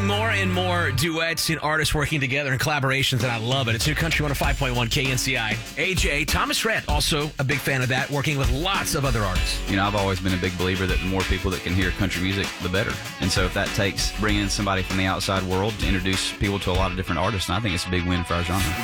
seeing more and more duets and artists working together and collaborations, and I love it. It's New Country 105.1 KNCI. AJ, Thomas Rhett, also a big fan of that, working with lots of other artists. You know, I've always been a big believer that the more people that can hear country music, the better. And so if that takes bringing in somebody from the outside world to introduce people to a lot of different artists, I think it's a big win for our genre.